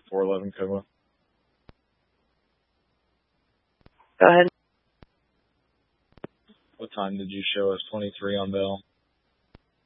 411 Coma. Go ahead. What time did you show us 23 on Bell?